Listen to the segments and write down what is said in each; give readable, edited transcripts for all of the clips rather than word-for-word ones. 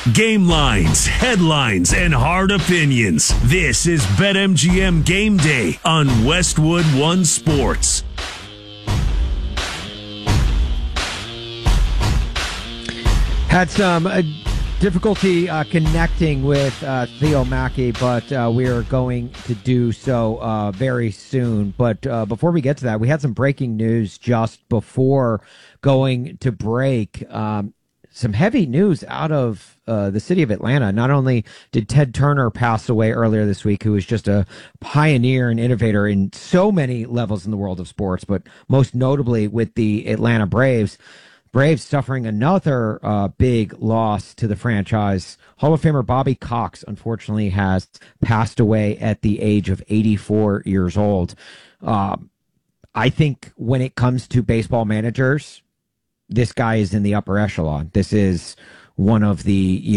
Game lines, headlines, and hard opinions. This is BetMGM Game Day on Westwood One Sports. Had some difficulty connecting with Theo Mackey, but we are going to do so very soon. But before we get to that, we had some breaking news just before going to break. Some heavy news out of the city of Atlanta. Not only did Ted Turner pass away earlier this week, who was just a pioneer and innovator in so many levels in the world of sports, but most notably with the Atlanta Braves. Braves suffering another big loss to the franchise. Hall of Famer Bobby Cox, unfortunately, has passed away at the age of 84 years old. I think when it comes to baseball managers, this guy is in the upper echelon. This is one of the,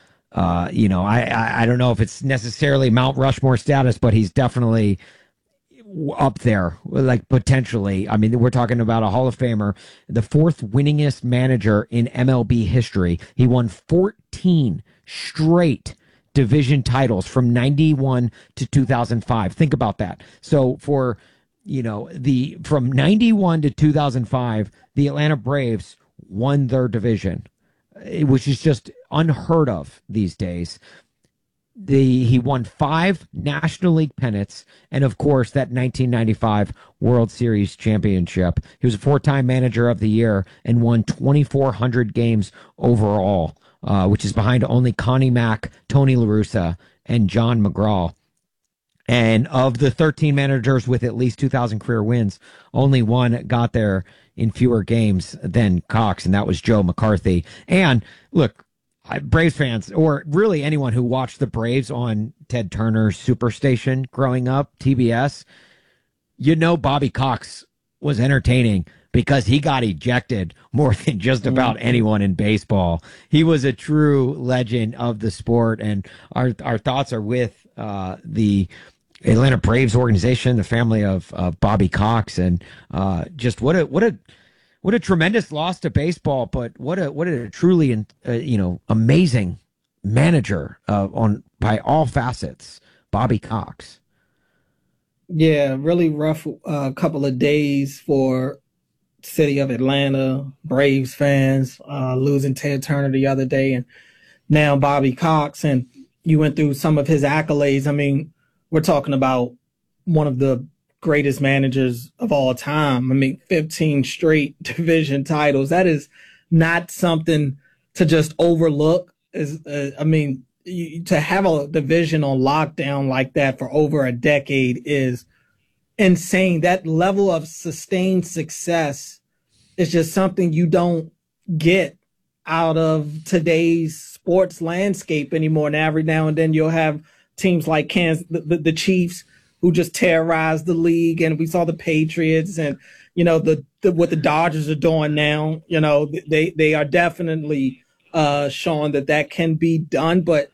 I don't know if it's necessarily Mount Rushmore status, but he's definitely up there, like potentially. I mean, we're talking about a Hall of Famer, the fourth winningest manager in MLB history. He won 14 straight division titles from 91 to 2005. Think about that. So for from 91 to 2005, the Atlanta Braves won their division, which is just unheard of these days. He won 5 National League pennants, and of course that 1995 World Series championship. He was a 4-time Manager of the Year and won 2,400 games overall, which is behind only Connie Mack, Tony La Russa, and John McGraw. And of the 13 managers with at least 2,000 career wins, only one got there in fewer games than Cox, and that was Joe McCarthy. And look, Braves fans, or really anyone who watched the Braves on Ted Turner's Superstation growing up, TBS, Bobby Cox was entertaining because he got ejected more than just about anyone in baseball. He was a true legend of the sport, and our thoughts are with the Atlanta Braves organization, the family of Bobby Cox, and just what a tremendous loss to baseball, but what a truly amazing manager by all facets, Bobby Cox. Yeah, really rough couple of days for city of Atlanta Braves fans, losing Ted Turner the other day, and now Bobby Cox. And you went through some of his accolades. I mean, we're talking about one of the greatest managers of all time. I mean, 15 straight division titles. That is not something to just overlook. To have a division on lockdown like that for over a decade is insane. That level of sustained success is just something you don't get out of today's sports landscape anymore. Now, every now and then you'll have teams like the Chiefs, who just terrorized the league, and we saw the Patriots, and what the Dodgers are doing now. They are definitely showing that can be done. But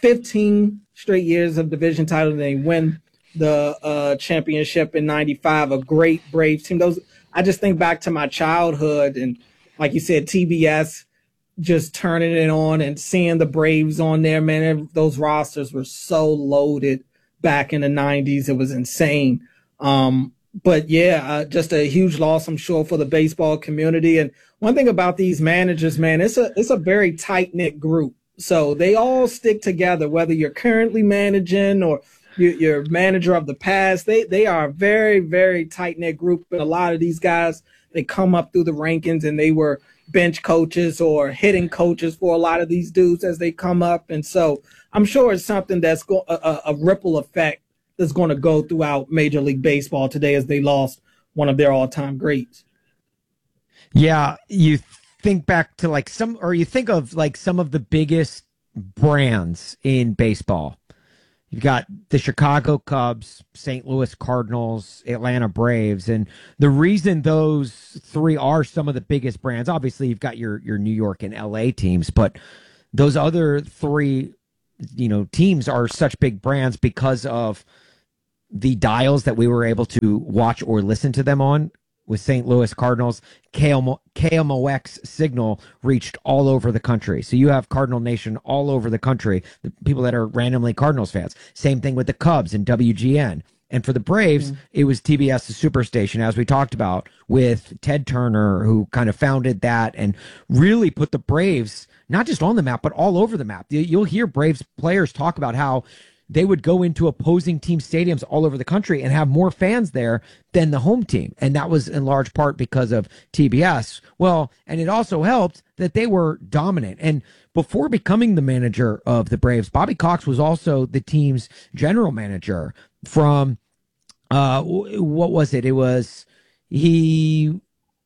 15 straight years of division title, and they win the championship in '95. A great Braves team. I just think back to my childhood, and like you said, TBS. Just turning it on and seeing the Braves on there, man. Those rosters were so loaded back in the 90s. It was insane. But yeah, just a huge loss, I'm sure, for the baseball community. And one thing about these managers, man, it's a very tight-knit group. So they all stick together, whether you're currently managing or you're manager of the past. They are a very, very tight-knit group. But a lot of these guys, they come up through the rankings, and they were bench coaches or hitting coaches for a lot of these dudes as they come up. And so I'm sure it's something that's a ripple effect that's going to go throughout Major League Baseball today as they lost one of their all-time greats. Yeah, you think back to you think of some of the biggest brands in baseball. You've got the Chicago Cubs, St. Louis Cardinals, Atlanta Braves. And the reason those three are some of the biggest brands, obviously you've got your New York and LA teams, but those other three, teams are such big brands because of the dials that we were able to watch or listen to them on with St. Louis Cardinals, KMOX signal reached all over the country. So you have Cardinal Nation all over the country, the people that are randomly Cardinals fans. Same thing with the Cubs and WGN. And for the Braves, it was TBS, the Superstation, as we talked about, with Ted Turner, who kind of founded that and really put the Braves not just on the map, but all over the map. You'll hear Braves players talk about how they would go into opposing team stadiums all over the country and have more fans there than the home team. And that was in large part because of TBS. Well, and it also helped that they were dominant. And before becoming the manager of the Braves, Bobby Cox was also the team's general manager from, what was it? It was, he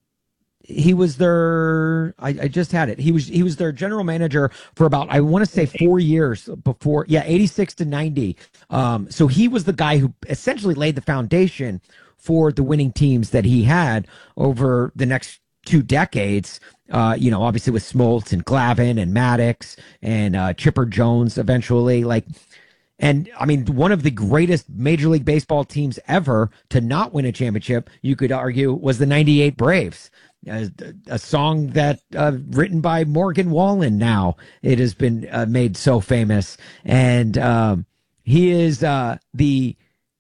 was their, I just had it. He was their general manager for about, I want to say 4 years before. Yeah. 86 to 90. So he was the guy who essentially laid the foundation for the winning teams that he had over the next 2 decades. Obviously with Smoltz and Glavine and Maddox and Chipper Jones eventually, and I mean, one of the greatest Major League Baseball teams ever to not win a championship, you could argue, was the 98 Braves. A song that written by Morgan Wallen. Now it has been made so famous, and he is Bobby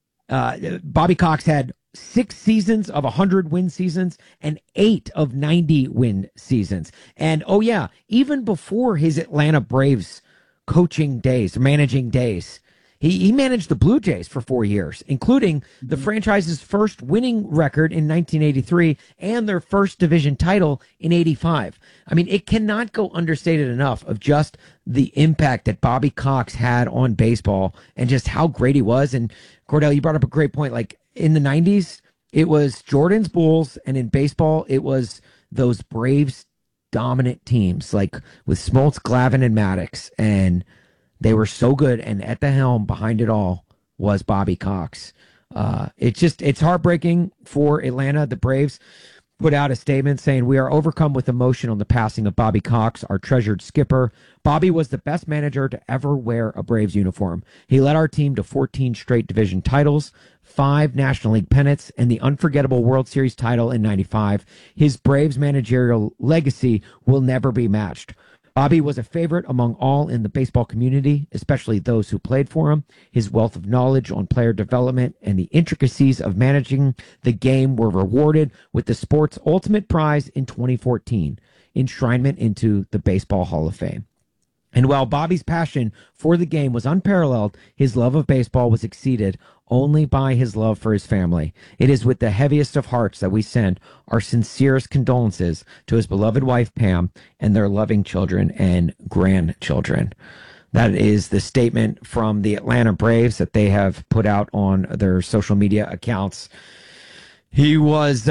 Cox had 6 seasons of 100-win seasons and 8 of 90-win seasons. And oh yeah, even before his Atlanta Braves coaching days, managing days, he managed the Blue Jays for 4 years, including the franchise's first winning record in 1983 and their first division title in 85. I mean, it cannot go understated enough of just the impact that Bobby Cox had on baseball and just how great he was. And Cordell, you brought up a great point. Like in the 90s, it was Jordan's Bulls, and in baseball, it was those Braves dominant teams, like with Smoltz, Glavine, and Maddox. And they were so good, and at the helm behind it all was Bobby Cox. It's heartbreaking for Atlanta. The Braves put out a statement saying, "We are overcome with emotion on the passing of Bobby Cox, our treasured skipper. Bobby was the best manager to ever wear a Braves uniform. He led our team to 14 straight division titles, 5 National League pennants, and the unforgettable World Series title in 95. His Braves managerial legacy will never be matched. Bobby was a favorite among all in the baseball community, especially those who played for him. His wealth of knowledge on player development and the intricacies of managing the game were rewarded with the sport's ultimate prize in 2014, enshrinement into the Baseball Hall of Fame." And while Bobby's passion for the game was unparalleled, his love of baseball was exceeded only by his love for his family. It is with the heaviest of hearts that we send our sincerest condolences to his beloved wife, Pam, and their loving children and grandchildren. That is the statement from the Atlanta Braves that they have put out on their social media accounts. He was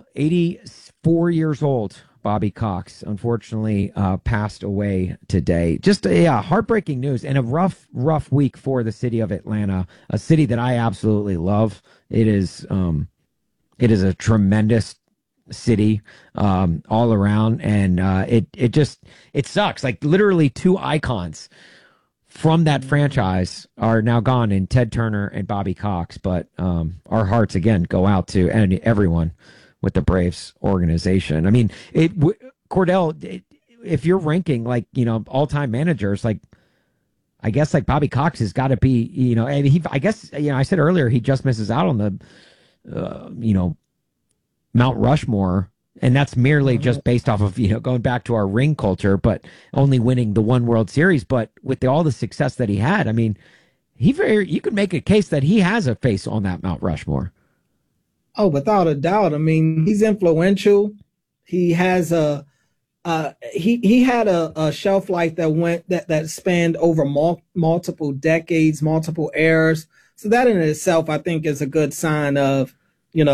84 years old. Bobby Cox, unfortunately, passed away today. Just heartbreaking news and a rough week for the city of Atlanta, a city that I absolutely love. It is a tremendous city all around, and it sucks. Like literally 2 icons from that franchise are now gone in Ted Turner and Bobby Cox. But our hearts again go out to everyone with the Braves organization. I mean, Cordell, if you're ranking all-time managers, I guess Bobby Cox has got to be, and I said earlier he just misses out on the Mount Rushmore, and that's merely just based off of going back to our ring culture, but only winning the 1 World Series. But with all the success that he had, I mean, you could make a case that he has a face on that Mount Rushmore. Oh, without a doubt. I mean, he's influential. He has he had a shelf life that spanned over multiple decades, multiple eras. So that in itself, I think, is a good sign of, an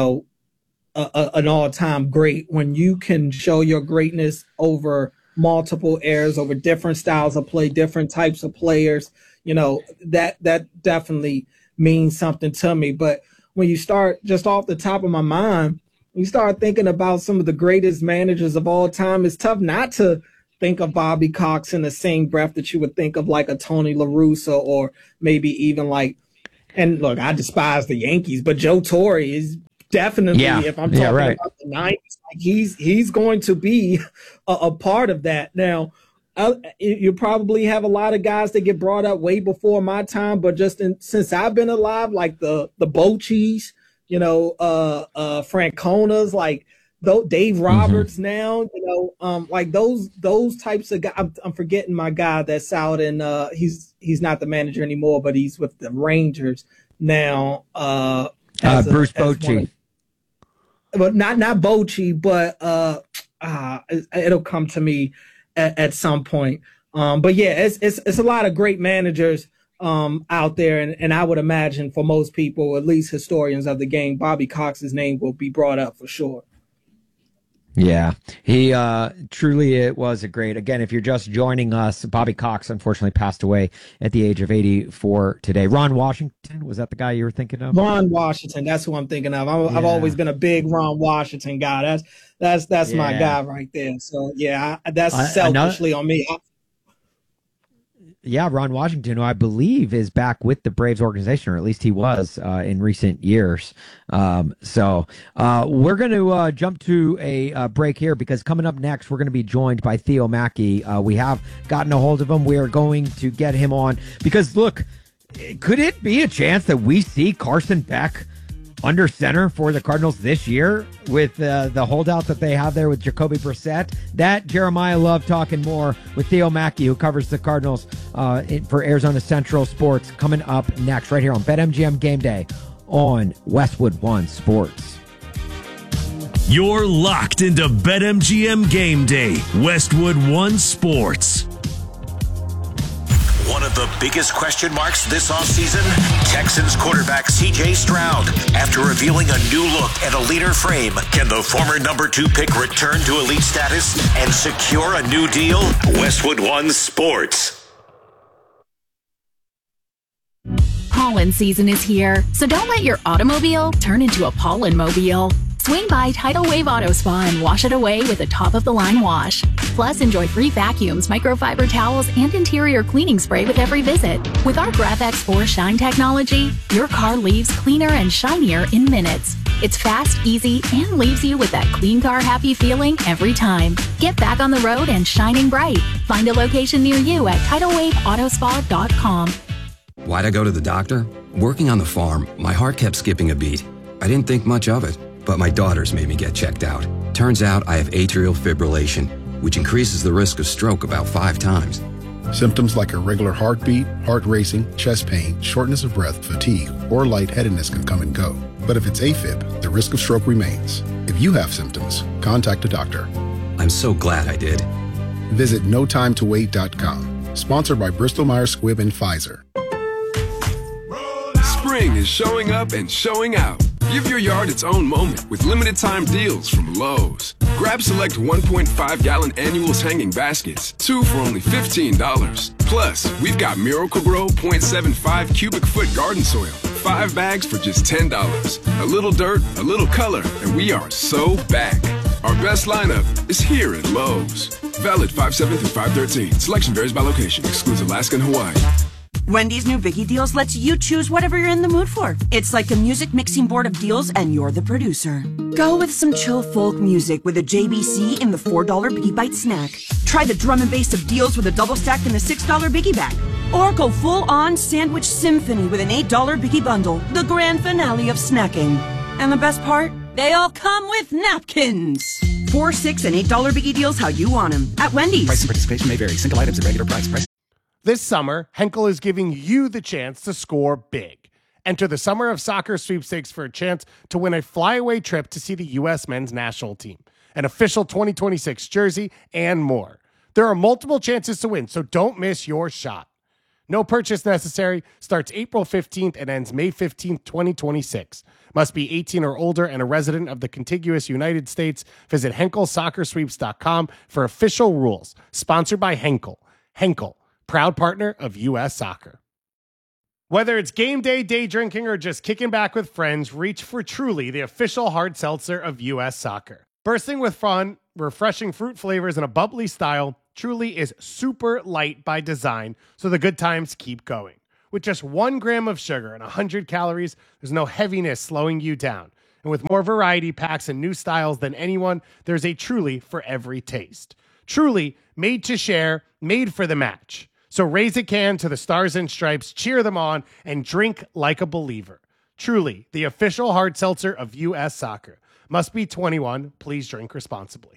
all-time great, when you can show your greatness over multiple eras, over different styles of play, different types of players. That definitely means something to me. But when you start, just off the top of my mind, you start thinking about some of the greatest managers of all time, it's tough not to think of Bobby Cox in the same breath that you would think of like a Tony La Russa, or maybe even and look, I despise the Yankees, but Joe Torre is definitely. Yeah. If I'm talking Right. about the 90s, like he's going to be a part of that. Now, you probably have a lot of guys that get brought up way before my time, but since I've been alive, like the Bochy's, Franconas, like Dave Roberts now, like those types of guys. I'm forgetting my guy that's out in he's not the manager anymore, but he's with the Rangers now. Bruce Bochy. But not Bochy, but it'll come to me at some point. But yeah, it's a lot of great managers out there, and I would imagine for most people, at least historians of the game, Bobby Cox's name will be brought up for sure. Yeah, he truly it was a great. Again, if you're just joining us, Bobby Cox unfortunately passed away at the age of 84 today. Ron Washington, was that the guy you were thinking of? Ron Washington, that's who I'm thinking of. I've always been a big Ron Washington guy. That's my guy right there. So yeah, that's selfishly on me. Yeah, Ron Washington, who I believe is back with the Braves organization, or at least he was in recent years. So we're going to jump to a break here, because coming up next, we're going to be joined by Theo Mackey. We have gotten a hold of him. We are going to get him on because, look, could it be a chance that we see Carson Beck under center for the Cardinals this year with the holdout that they have there with Jacoby Brissett? That Jeremiah Love talking more with Theo Mackey, who covers the Cardinals for Arizona Central Sports, coming up next right here on BetMGM Game Day on Westwood One Sports. You're locked into BetMGM Game Day, Westwood One Sports. One of the biggest question marks this offseason, Texans quarterback C.J. Stroud. After revealing a new look and a leaner frame, can the former number 2 pick return to elite status and secure a new deal? Westwood One Sports. Pollen season is here, so don't let your automobile turn into a pollen-mobile. Swing by Tidal Wave Auto Spa and wash it away with a top-of-the-line wash. Plus, enjoy free vacuums, microfiber towels, and interior cleaning spray with every visit. With our GraphX 4 Shine technology, your car leaves cleaner and shinier in minutes. It's fast, easy, and leaves you with that clean car happy feeling every time. Get back on the road and shining bright. Find a location near you at TidalWaveAutospa.com. Why'd I go to the doctor? Working on the farm, my heart kept skipping a beat. I didn't think much of it, but my daughters made me get checked out. Turns out I have atrial fibrillation, which increases the risk of stroke about 5 times. Symptoms like irregular heartbeat, heart racing, chest pain, shortness of breath, fatigue, or lightheadedness can come and go. But if it's AFib, the risk of stroke remains. If you have symptoms, contact a doctor. I'm so glad I did. Visit notimetowait.com. Sponsored by Bristol-Myers Squibb and Pfizer. Spring is showing up and showing out. Give your yard its own moment with limited time deals from Lowe's. Grab select 1.5-gallon annuals hanging baskets, 2 for only $15. Plus, we've got Miracle-Gro 0.75 cubic foot garden soil, 5 bags for just $10. A little dirt, a little color, and we are so back. Our best lineup is here at Lowe's. Valid 5/7 through 5/13. Selection varies by location. Excludes Alaska and Hawaii. Wendy's new Biggie Deals lets you choose whatever you're in the mood for. It's like a music mixing board of deals, and you're the producer. Go with some chill folk music with a JBC in the $4 Biggie Bite snack. Try the drum and bass of deals with a double stack in the $6 Biggie Bag. Or go full-on sandwich symphony with an $8 Biggie Bundle, the grand finale of snacking. And the best part? They all come with napkins. $4, $6, and $8 Biggie Deals how you want them. At Wendy's. Price and participation may vary. Single items at regular price. This summer, Henkel is giving you the chance to score big. Enter the Summer of Soccer sweepstakes for a chance to win a flyaway trip to see the U.S. men's national team, an official 2026 jersey, and more. There are multiple chances to win, so don't miss your shot. No purchase necessary. Starts April 15th and ends May 15th, 2026. Must be 18 or older and a resident of the contiguous United States. Visit HenkelSoccerSweeps.com for official rules. Sponsored by Henkel. Henkel, proud partner of U.S. Soccer. Whether it's game day, day drinking, or just kicking back with friends, reach for Truly, the official hard seltzer of U.S. Soccer. Bursting with fun, refreshing fruit flavors, and a bubbly style, Truly is super light by design, so the good times keep going. With just 1 gram of sugar and 100 calories, there's no heaviness slowing you down. And with more variety packs and new styles than anyone, there's a Truly for every taste. Truly, made to share, made for the match. So raise a can to the Stars and Stripes, cheer them on, and drink like a believer. Truly, the official hard seltzer of U.S. Soccer. Must be 21. Please drink responsibly.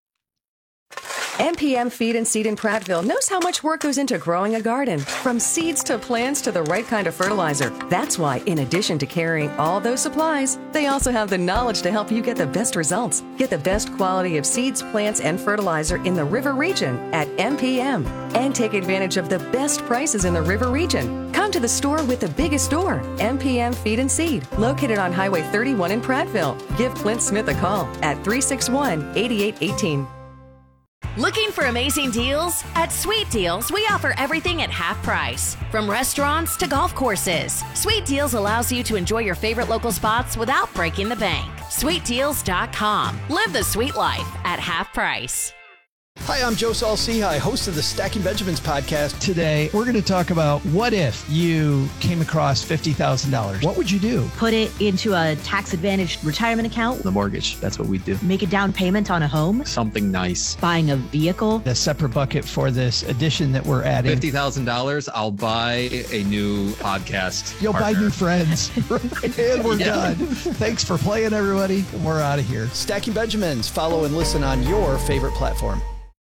MPM Feed and Seed in Prattville knows how much work goes into growing a garden. From seeds to plants to the right kind of fertilizer. That's why, in addition to carrying all those supplies, they also have the knowledge to help you get the best results. Get the best quality of seeds, plants, and fertilizer in the River Region at MPM. And take advantage of the best prices in the River Region. Come to the store with the biggest store, MPM Feed and Seed, located on Highway 31 in Prattville. Give Clint Smith a call at 361-8818. Looking for amazing deals? At Sweet Deals, we offer everything at half price. From restaurants to golf courses, Sweet Deals allows you to enjoy your favorite local spots without breaking the bank. SweetDeals.com. Live the sweet life at half price. Hi, I'm Joe Saul-Sehy, host of the Stacking Benjamins podcast. Today, we're going to talk about what if you came across $50,000. What would you do? Put it into a tax-advantaged retirement account. The mortgage, that's what we do. Make a down payment on a home. Something nice. Buying a vehicle. A separate bucket for this addition that we're adding. $50,000, I'll buy a new podcast. You'll partner. buy new friends. And we're done. Thanks for playing, everybody. We're out of here. Stacking Benjamins. Follow and listen on your favorite platform.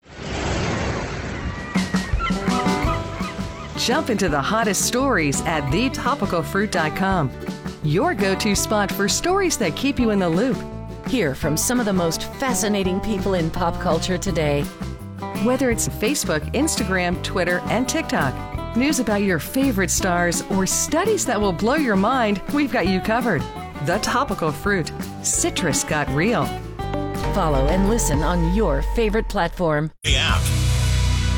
Jump into the hottest stories at thetopicalfruit.com. Your go-to spot for stories that keep you in the loop. Hear from some of the most fascinating people in pop culture today. Whether it's Facebook, Instagram, Twitter, and TikTok, news about your favorite stars, or studies that will blow your mind, we've got you covered. The Topical Fruit. Citrus got real. Follow and listen on your favorite platform. The app.